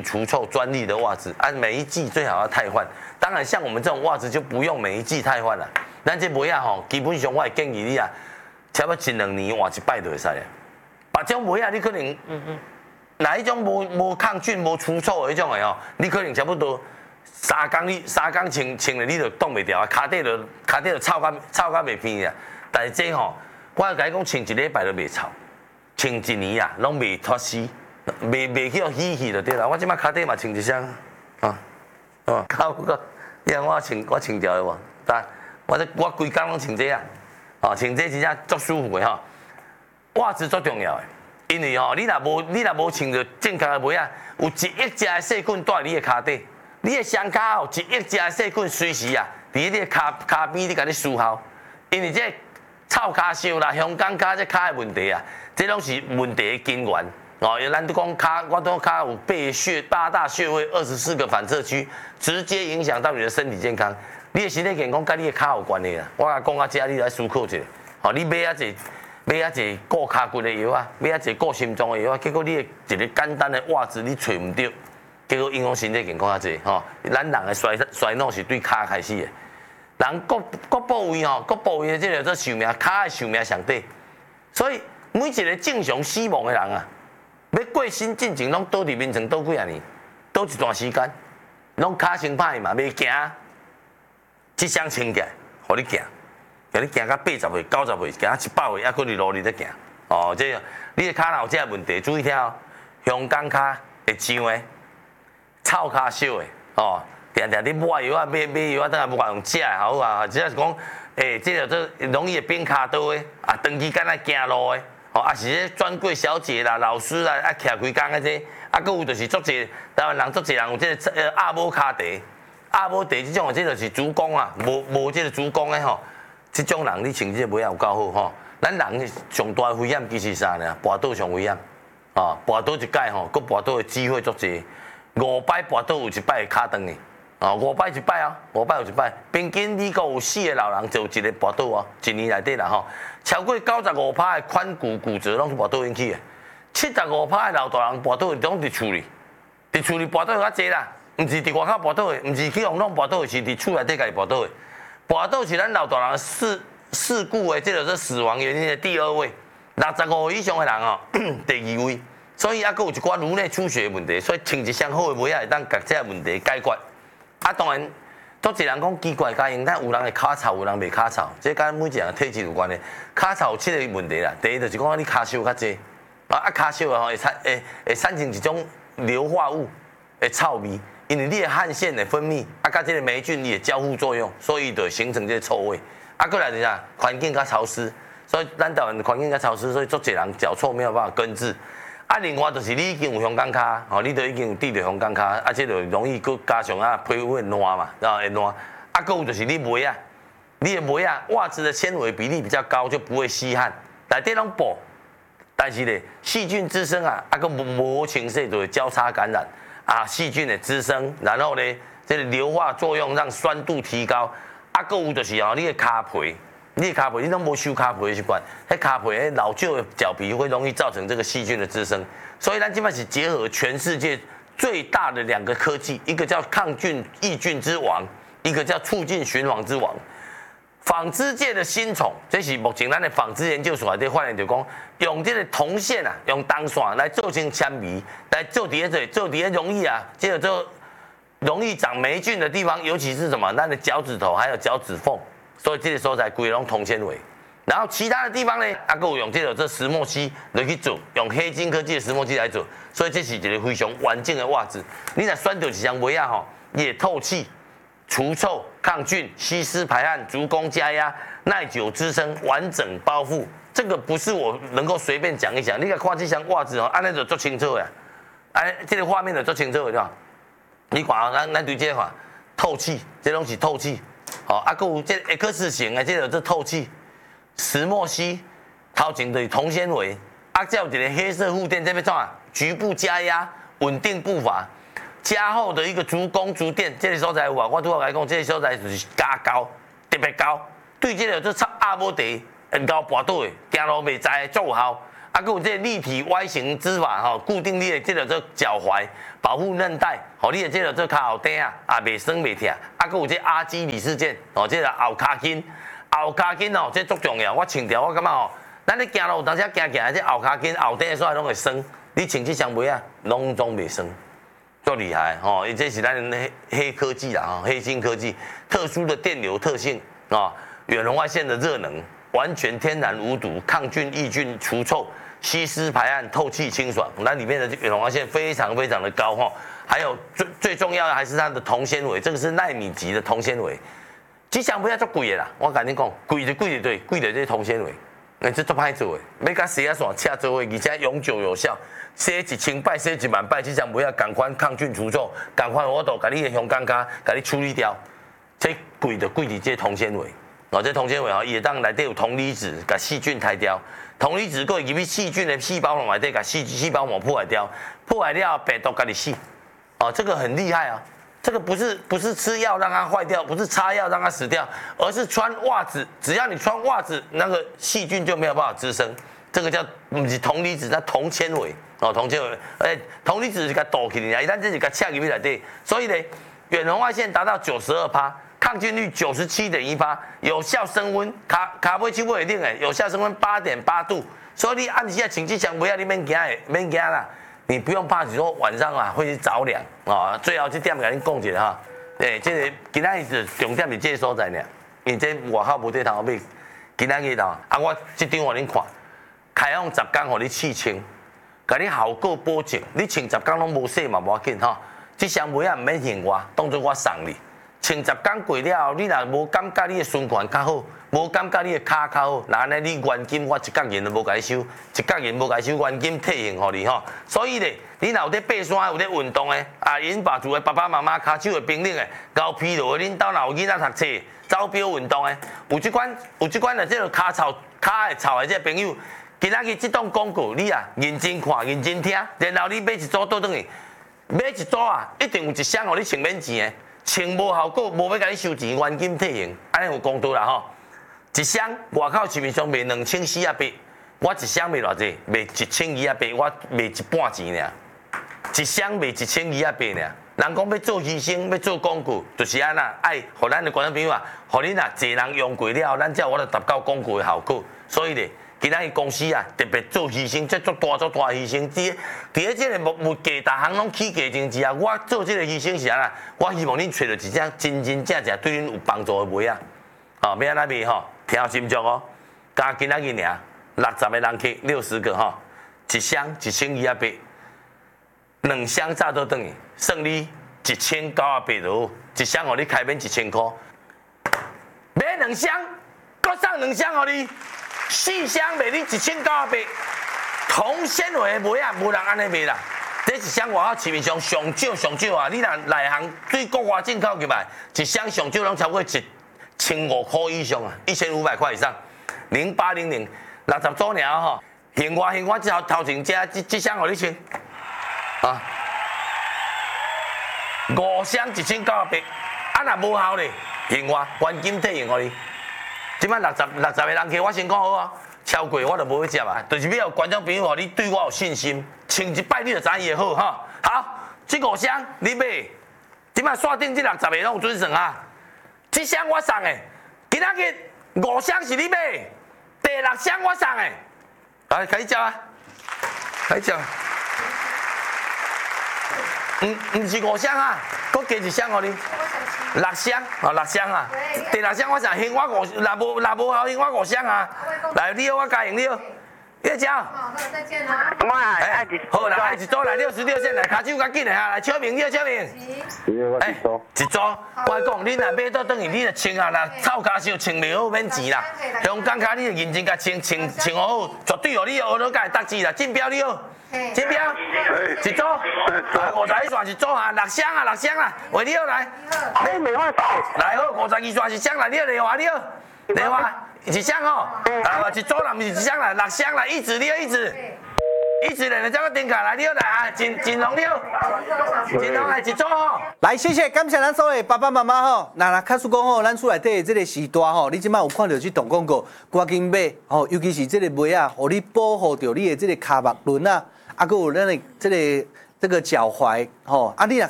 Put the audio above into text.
菌除臭专利的袜子，每一季最好要汰换。当然，像我们这种袜子就不用每一季汰换了。咱这袜吼，基本上我会建议你啊，差不多1、2年换一摆就会使了。把这种袜你可能哪一种无抗菌、无除臭的迄种的吼，你可能差不多3工穿了你就挡袂掉啊，脚底就臭到袂偏啊。但是这吼，我甲你讲，穿1礼拜都袂臭，穿1年啊，拢袂脱丝，袂去稀就对啦。我即摆脚底嘛穿一双，够，你看我穿掉的无？但我规工拢穿这啊，穿这真正足舒服的吼。袜子足重要的。因为吼，你若无穿着正确的袜啊，有1亿只的细菌住你的脚底，你的双脚哦，1亿只的细菌随时啊，伫你的脚边你甲你输效。因为这臭脚烧啦、香港脚这脚的问题啊，这拢是问题的根源。因为咱都讲脚，我都脚有8大穴位，24个反射区，直接影响到你的身体健康。你的身体健康跟你的脚有关系啦。我讲到这，你来思考一下。你买一个顾脚骨的药啊，买一个顾心脏的药啊，结果你一个简单的袜子你找唔到，结果影响身体健康较济吼。咱人的衰老是对脚开始的，人各部位的这个寿命，脚的寿命上短，所以每一个正常死亡的人啊，要过身进前拢倒伫眠床倒几啊年，倒一段时间，拢脚先歹嘛，袂行，即双穿起来，互你行。甲你行到80岁、90岁，行到100岁，还搁伫路里咧行。这你的脚有这问题，注意听哦。香港脚会痒的，臭脚烧的，定你买药啊，买药啊，当然不管用食的好啊，只是讲，这容易会变骹刀的，长期敢若行路的，是咧专柜小姐啦、老师啦，徛规工的这，搁有就是足济台湾人足济人有这个压摩骹地，压摩地这种的，这就是主攻啊，无这个主攻的吼。这种人，你穿这袜有够好吼。咱人上大的危险其实啥呢？跋倒上危险，跋倒一摆吼，佮跋倒的机会足济。5摆跋倒有1摆会卡断的，5摆1摆啊，5摆有1摆。平均你有4个老人就有1个跋倒哦，1年内底啦吼。超过95%的髋骨骨折拢是跋倒引起的，75%的老大人跋倒拢伫厝里，伫厝里跋倒较济啦，毋是伫外口跋倒的，毋是去互弄跋倒的，是伫厝内底家己跋倒的。跋倒是咱老大人事故的，这就是死亡原因的第2位，65岁以上的人哦，第2位。所以还佫有一寡颅内出血的问题，所以穿一双好的袜会当把这个问题解决。当然，都一人讲奇怪原因，但有人会脚臭，有人袂脚臭，这跟每一个人体质有关的。脚臭有7个问题啦，第一就是讲你脚烧较济，脚烧的吼会产生一种硫化物的臭味。因为你的汗腺的分泌，甲这个霉菌也交互作用，所以就形成这个臭味。过来就是啥，环境较潮湿，所以咱台湾的环境较潮湿，所以足侪人脚臭没有办法根治。另外就是你已经有香港脚，你都已经有滴着香港脚，这就容易佮加上皮肤会烂嘛，会烂。还有就是你袜啊，你的袜子的纤维比例比较高，就不会吸汗，内底拢布，但是呢，细菌滋生佮无清洗就会交叉感染。细菌的滋生，然后呢，这个硫化作用让酸度提高。还有就是你的脚皮，你拢无修脚皮的习惯，脚皮老旧的脚皮会容易造成这个细菌的滋生。所以咱今摆是结合全世界最大的2个科技，一个叫抗菌抑菌之王，一个叫促进循环之王。纺织界的新宠，这是目前咱的纺织研究所内底发现，就讲用这个铜线用铜线来做成纤维，来做底下容易这个做容易长霉菌的地方，尤其是什么，咱的脚趾头还有脚趾缝，所以这个所在规拢铜纤维。然后其他的地方呢，还有用这石墨烯来去做，用黑金科技的石墨烯来做，所以这是一个非常完整的袜子。你若选到一双袜吼，也透气、除臭、抗菌、吸湿排汗、足弓加压、耐久支撑、完整包覆。这个不是我能够随便讲一讲。你看这双袜子按那就做清楚呀，这个画面就做清楚对吧？你看咱对这个看透气，这拢是透气。还有这 X 型的，这个做透气。石墨烯，头前就是铜纤维，再有一个黑色护垫，这边怎啊？局部加压，稳定步伐。加厚的一个足弓足垫，这个所在有我拄好来讲，这个所在就是加高，特别高。对这个做插压摩地，高跋倒的，行路袂知足有效。 啊，佮有这立体 Y 型织法吼，固定你的这个脚踝，保护韧带，吼，你的这个脚后底啊，袂酸袂痛。啊，佮有这阿基里斯腱，哦，这个后骹筋，后骹筋哦，这足重要。我穿条，我感觉哦，咱咧行路有当时行行，这后骹筋、后底的所拢会酸。你穿这双鞋啊，拢袂酸，足厉害吼！伊这是咱黑科技啦，吼，黑金科技，特殊的电流特性啊，远红外线的热能，完全天然无毒，抗菌抑菌除臭。吸湿排汗，透气清爽。那里面的远红外线非常非常的高哈，还有最重要的还是它的铜纤维，这个是纳米级的铜纤维。这双不要做贵的啦，我跟你讲，贵就贵就对，贵的这铜纤维，这做歹做的，要甲洗啊线恰做的，而且永久有效，洗1000摆，洗10000摆，这双不要赶快抗菌除臭，赶快我都把你的香港卡给你处理掉。这贵的贵的这铜纤维，哦，这铜纤维哦，也当内底有铜离子，把细菌排掉。铜离子够入去细菌的细胞内底，把细胞膜破坏掉，破坏掉病毒家己死，哦，这个很厉害啊！这个不是吃药让它坏掉，不是擦药让它死掉，而是穿袜子，只要你穿袜子，那个细菌就没有办法滋生。这个叫不是铜离子，叫铜纤维哦，铜纤维，铜离子是甲倒起来，咱这是甲切入去内底，所以呢，远红外线达到92%。抗菌率97.1%，有效升温，卡尾手会冷诶，有效升温8.8度，所以你按时啊穿这双鞋，你免惊啦，你不用怕，说晚上啊会去着凉啊，最后这点甲恁讲一下哈，这个今仔日重点是这个所在尔，因为这外口无地通买，今仔日啊，我这张互恁看，开放10天互你试穿，甲你效果保证，你穿10天拢无洗嘛无要紧哈，这双鞋啊唔免嫌我，当作我送你。穿10天过了后，你若无感觉你的循环较好，无感觉你的骹较好，那安尼你原金我一角银都无甲你收，一角银无甲你收，原金退现互你吼。所以咧，你若有咧爬山有咧运动的，啊，因爸厝的爸爸妈妈骹手会冰冷的，高疲劳的，恁兜若有囡仔读册，走表运动的，有即款的这个骹会臭的这朋友，今仔日这档广告你啊认真看认真听，然后你买一组倒转去，买一组啊，一定有一双互你穿免钱的。穿无效果，无要甲你收钱，原金退现，安尼有公道啦吼。一双外口市面上卖2400，我一双卖偌济？卖1200，我卖一半钱尔。一双卖1200尔。人讲要做医生，要做广告，就是安那，爱，互咱的观众朋友啊，互恁啊，侪人用过了，咱才有我来达到广告的效果。所以咧，今仔日公司啊，特别做牺牲，这足大牺牲。伫咧这个物价，逐项拢起价真济啊！我做这个牺牲是安那？我希望恁找到一只真正对恁有帮助的鞋啊！哦，要安那卖吼，听心足哦。加今仔日尔，60个人客，60个吼，一双1200，两双炸倒转去，算你1980多，一双互你开免1000块，买两双，搁送两双互你。4双卖你1980，铜纤维的鞋啊，无人安尼卖啦。这一双外口市面上上少啊，你若内行对国外进口入来，一双上少拢超过1500块以上啊，1500块以上。0800 60组尔吼，现我头前这双互你穿啊，5双1980，啊若无效咧，现我原金退现互你。即摆60个人客，我先讲好啊，超过我就无去接啊。就是要观众朋友，你对我有信心，穿一摆你就知伊会好哈。好，这5双你买，即摆锁定这60个拢有准算啊。这双我送的，今仔日5双是你买，第6双我送的，来开始叫啊，开始叫。唔是5双啊，搁加一双互你。6双啊，6双啊，第6双我想兴我若无效兴我5双啊，来你好我加赢你好，叶娇， 好，再见啦。 好来，爱一组来66线来，卡手较紧的哈，来签名，你签名。一组，我讲你若买倒转去，你就穿啊，若臭卡手穿袂好免钱啦，香港卡你就认真甲穿好，绝对互你学到甲会得志啦，竞标你好。金标，一组，51算一组哈，6双啊，为你好来。 你没法来好，52算一双来，你好你好，一双吼，一组啦，不是一双啦，6双啦，一指你好一指。 一直人这个顶卡来，你好来啊，金龙你好，金龙来一组吼。 来，谢谢，感谢咱所有爸爸妈妈吼。那卡叔讲吼，咱厝内底的这个时段吼，你即摆有看到这动广告，赶紧买吼，尤其是这个鞋啊，互你保护到你的这个骹目轮啊，啊，佮有咱的这个脚踝吼，啊，你若